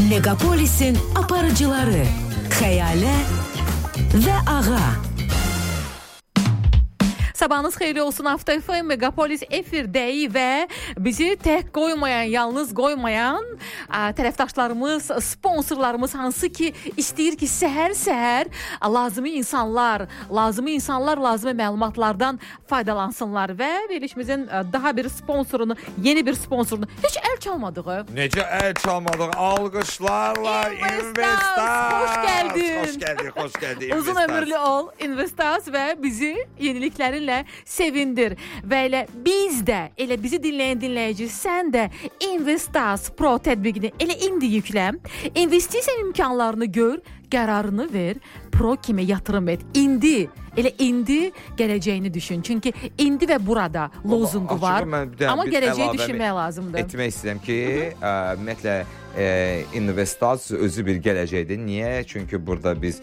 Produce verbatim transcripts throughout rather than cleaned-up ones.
Megapolis'in aparıcıları Xəyalə və Ağa. Sabahınız xeyirli olsun. Hafta F M Megapolis efirdəyi və bizi tək qoymayan, yalnız qoymayan ə, tərəfdaşlarımız, sponsorlarımız hansı ki istəyir ki səhər-səhər lazımi insanlar, lazımi insanlar lazımi məlumatlardan faydalansınlar və verilişimizin daha bir sponsorunu, yeni bir sponsorunu heç əl çalmadığı. Necə əl çalmadıq? Alqışlarla Investas. Hoş gəldin. Hoş gəldin, hoş gəldin. Uzun ömürlü ol Investas və bizi yeniliklərinlə sevindir. Və elə biz də, elə bizi dinləyən dinləyici, sən də Investas Pro tətbiqini elə indi yüklə. İnvestisiya imkanlarını gör, qərarını ver, Pro kimi yatırım et. İndi, elə indi gələcəyini düşün. Çünki indi və burada lozungu var. Amma gələcəyi düşünmək lazımdır. Etmək istəyirəm ki, ə, ümumiyyətlə ə, Investas özü bir gələcəkdir. Niyə? Çünki burada biz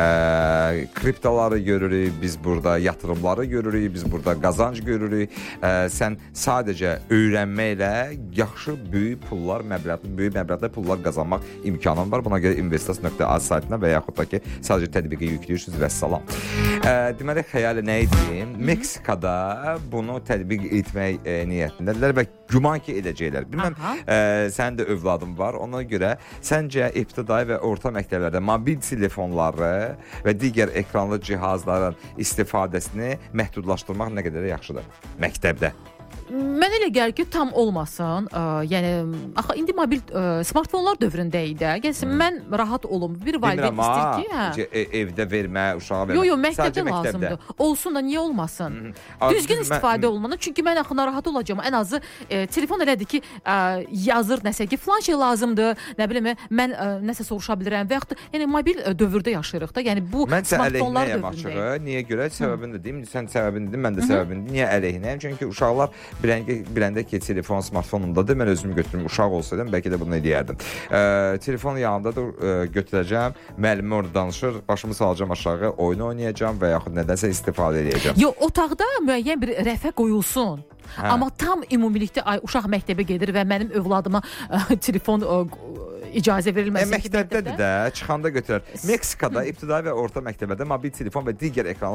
ə, kriptoları görürük, biz burada yatırımları görürük, biz burada qazanc görürük. Ə, sən sadəcə öyrənməklə yaxşı, böyük pullar, məbləğli, böyük məbləğdə pullar qazanmaq imkanın var. Buna görə investas nöqtə az saytına və yaxud da ki, sadəcə tətbiqi yüklüyorsunuz və salam. Ə, deməli, xəyali nə idi? Meksikada bunu tətbiq etmək e, niyyətindədirlər və güman ki edəcəklər. Bilməm, e, sənin də övladın var. Ona görə səncə ibtidai və orta məktəblərdə mobil telefonları və digər ekranlı cihazların istifadəsini məhdudlaşdırmaq nə qədər yaxşıdır məktəbdə? Mən elə gəlir ki, tam olmasın. Ə, yəni, axı indi mobil ə, smartfonlar dövründəyik də. Gəlsin, hmm. mən rahat olum. Bir valideyn istəyir ki, hə. E, evdə vermə, uşağa vermə. Yox, yox, məktəbdə lazımdır. Olsun da, niyə olmasın? Hmm. Düzgün Düz, istifadə mən... olmalı. Çünki mən axı narahat olacağam. Ən azı e, telefon elədir ki, ə, yazır nəsə ki, filan şey lazımdır. Nə bilim, mən ə, nəsə soruşa bilirəm. Və yaxud da, yəni mobil ə, dövrdə yaşayırıq da. Yəni bu mən smartfonlar dövründəyik. Niyə görə? Səbəbini də deyim. Sən səbəbini deyim, mən də səbəbini deyim. Niyə əleyhinəyəm? Çünki uşaqlar Biləndə, biləndə ki, telefon smartfonumdadır. Mən özümü götürüm, uşaq olsaydım, bəlkə də bunu eləyərdim. E, telefon yanındadır, e, götürəcəm, müəllimi orada danışır, başımı salacağım aşağı, oyun oynayacağım və yaxud nədənsə istifadə edəcəm. Yox, otaqda müəyyən bir rəfə qoyulsun. Hə. Amma tam ümumilikdə ay, uşaq məktəbə gedir və mənim övladıma ə, telefon ə, icazə verilməsin. E, məktəbdədir də, çıxanda götürər. Meksikada ibtidai və orta məktəbədə mobil telefon və digər ekranlar